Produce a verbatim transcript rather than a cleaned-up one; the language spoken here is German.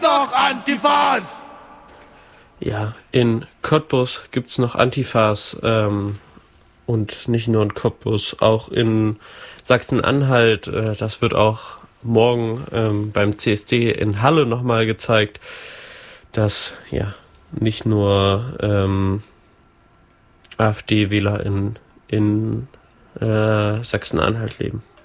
noch Antifas! Ja, in Cottbus gibt's noch Antifas ähm, und nicht nur in Cottbus, auch in Sachsen-Anhalt. Äh, das wird auch morgen ähm, beim C S D in Halle nochmal gezeigt, dass ja nicht nur ähm, AfD-Wähler in, in äh, Sachsen-Anhalt leben.